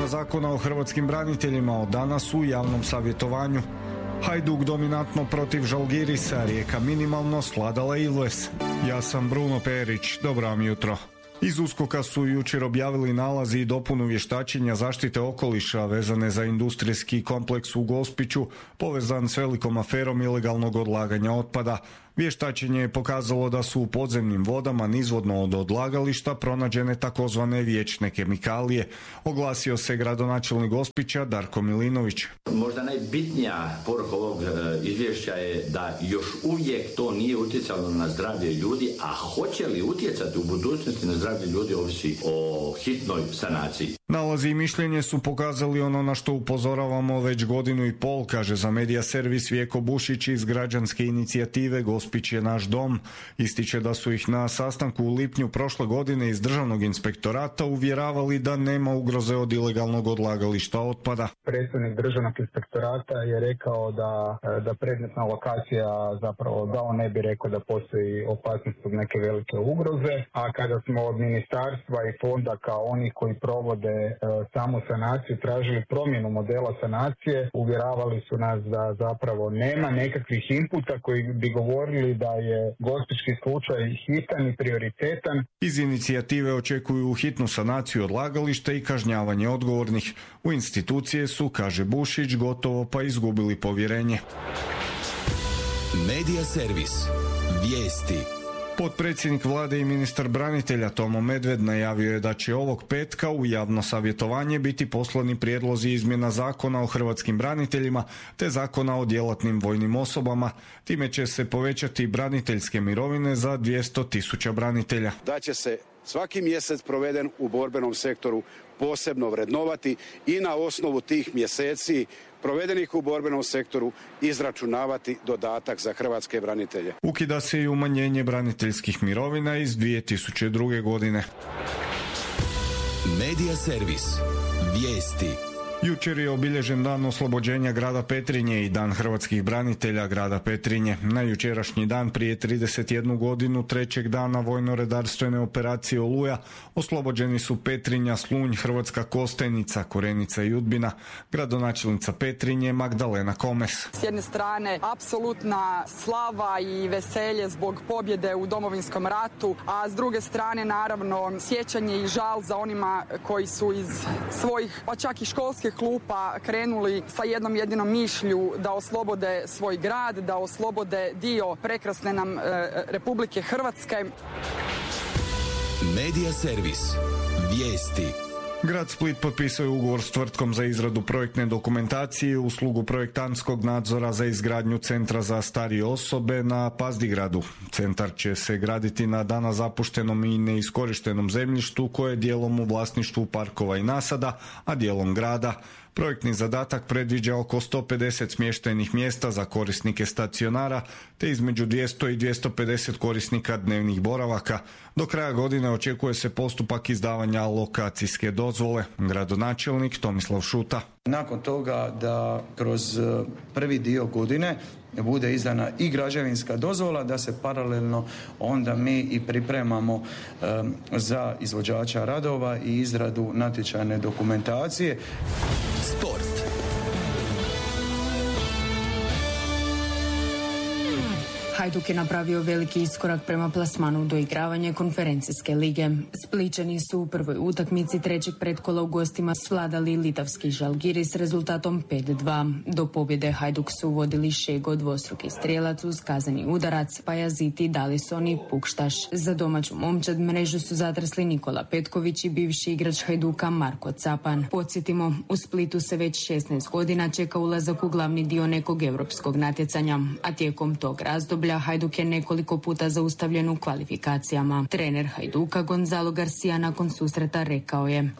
zakona o hrvatskim braniteljima od danas u javnom savjetovanju. Hajduk dominantno protiv Žalgirisa, Rijeka minimalno svladala Ilves. Ja sam Bruno Perić, dobro vam jutro. Iz USKOK-a su jučer objavili nalazi i dopunu vještačenja zaštite okoliša vezane za industrijski kompleks u Gospiću, povezan s velikom aferom ilegalnog odlaganja otpada. Vještačenje je pokazalo da su u podzemnim vodama nizvodno od odlagališta pronađene takozvane vječne kemikalije. Oglasio se gradonačelnik Gospića Darko Milinović. Možda najbitnija poruka ovog izvješća je da još uvijek to nije utjecalo na zdravlje ljudi, a hoće li utjecati u budućnosti na zdravlje ljudi ovisi o hitnoj sanaciji. Nalazi i mišljenje su pokazali ono na što upozoravamo već 1,5 godine, kaže za medija servis Vjeko Bušić iz građanske inicijative Gospić je naš dom. Ističe da su ih na sastanku u lipnju prošle godine iz Državnog inspektorata uvjeravali da nema ugroze od ilegalnog odlagališta otpada. Predstavnik Državnog inspektorata je rekao da predmetna lokacija zapravo da on ne bi rekao da postoji opasnost od neke velike ugroze, a kada smo od ministarstva i fonda kao oni koji provode samu sanaciju tražili promjenu modela sanacije, uvjeravali su nas da zapravo nema nekakvih inputa koji bi govorili da je gospićki slučaj hitan i prioritetan. Iz inicijative očekuju hitnu sanaciju odlagališta i kažnjavanje odgovornih. U institucije su, kaže Bušić, gotovo pa izgubili povjerenje. Medija servis. Vijesti. Potpredsjednik vlade i ministar branitelja Tomo Medved najavio je da će ovog petka u javno savjetovanje biti poslani prijedlozi izmjena zakona o hrvatskim braniteljima te zakona o djelatnim vojnim osobama. Time će se povećati braniteljske mirovine za 200.000 branitelja. Da će se svaki mjesec proveden u borbenom sektoru posebno vrednovati i na osnovu tih mjeseci provedenih u borbenom sektoru izračunavati dodatak za hrvatske branitelje. Ukida se i umanjenje braniteljskih mirovina iz 2002. godine. Medija servis. Vijesti. Jučer je obilježen dan oslobođenja grada Petrinje i dan hrvatskih branitelja grada Petrinje. Na jučerašnji dan prije 31 godinu, trećeg dana vojno-redarstvene operacije Oluja, oslobođeni su Petrinja, Slunj, Hrvatska Kostajnica, Korenica i Udbina. Gradonačelnica Petrinje Magdalena Komes. S jedne strane, apsolutna slava i veselje zbog pobjede u Domovinskom ratu, a s druge strane, naravno, sjećanje i žal za onima koji su iz svojih, pa čak i školskih klupa krenuli sa jednom jedinom mišlju da oslobode svoj grad, da oslobode dio prekrasne nam Republike Hrvatske. Medija servis. Vijesti. Grad Split potpisuje ugovor s tvrtkom za izradu projektne dokumentacije, uslugu projektantskog nadzora za izgradnju centra za starije osobe na Pazdigradu. Centar će se graditi na danas zapuštenom i neiskorištenom zemljištu koje je dijelom u vlasništvu parkova i nasada, a dijelom grada. Projektni zadatak predviđa oko 150 smještajnih mjesta za korisnike stacionara, te između 200 i 250 korisnika dnevnih boravaka. Do kraja godine očekuje se postupak izdavanja lokacijske dozvole. Gradonačelnik Tomislav Šuta. Nakon toga da kroz prvi dio godine bude izdana i građevinska dozvola, da se paralelno onda mi i pripremamo za izvođača radova i izradu natječajne dokumentacije. Sport. Hajduk je napravio veliki iskorak prema plasmanu do igravanja konferencijske lige. Splićani su u prvoj utakmici trećeg pretkola u gostima svladali litavski Žalgiris s rezultatom 5-2. Do pobjede Hajduk su vodili Šego, dvostruki strijelac uz kazani udarac, Pajaziti, Dalisson i Pukštaš. Za domaću momčad mrežu su zatresli Nikola Petković i bivši igrač Hajduka Marko Capan. Podsjetimo, u Splitu se već 16 godina čeka ulazak u glavni dio nekog europskog natjecanja, a tijekom tog razdoblja Hajduk je nekoliko puta zaustavljen u kvalifikacijama. Trener Hajduka Gonzalo Garcia nakon susreta rekao je: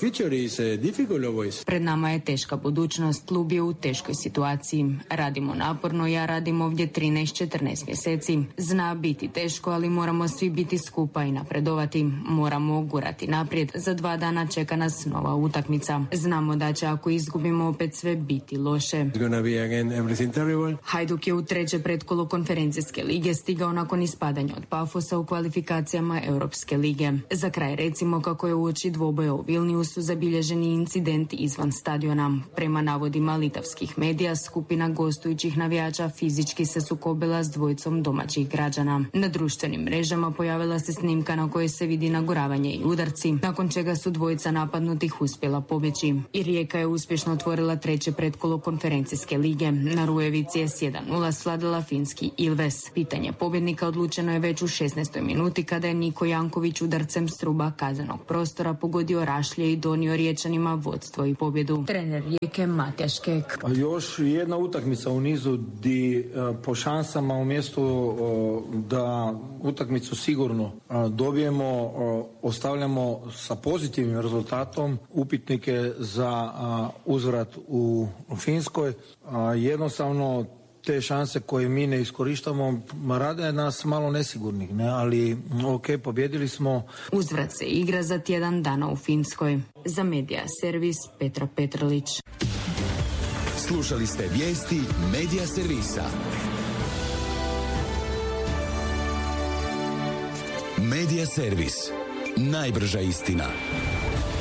Pred nama je teška budućnost, klub je u teškoj situaciji. Radimo naporno, ja radim ovdje 13-14 mjeseci. Zna biti teško, ali moramo svi biti skupa i napredovati. Moramo gurati naprijed. Za 2 dana čeka nas nova utakmica. Znamo da će ako izgubimo opet sve biti loše. Hajduk je u treće pretkolo konferencijske konferencijske lige stigao nakon ispadanja od Pafosa u kvalifikacijama Europske lige. Za kraj recimo kako je uoči dvoboja u Vilniusu zabilježeni incident izvan stadiona. Prema navodima litavskih medija, skupina gostujućih navijača fizički se sukobila s dvojicom domaćih građana. Na društvenim mrežama pojavila se snimka na kojoj se vidi naguravanje i udarci, nakon čega su dvojica napadnutih uspjela pobjeći. I Rijeka je uspješno otvorila treće pretkolo konferencijske lige. Na Rujevici je s 1:0 svladala finski Ilves. Pitanje pobjednika odlučeno je već u 16. minuti kada je Niko Janković udarcem s truba kaznenog prostora pogodio Rašlje i donio Riječanima vodstvo i pobjedu. Trener Rijeke Matija Škek. Još jedna utakmica u nizu di po šansama umjesto da utakmicu sigurno dobijemo, ostavljamo sa pozitivnim rezultatom upitnike za uzvrat u Finskoj. Jednostavno te šanse koje mi ne iskorištamo rade nas malo nesigurnih, ne? Ali ok, pobjedili smo. Uzvrat se igra za tjedan dana u Finskoj. Za Medija servis Petra Petrlić. Slušali ste vijesti Medija servisa. Medija servis. Najbrža istina.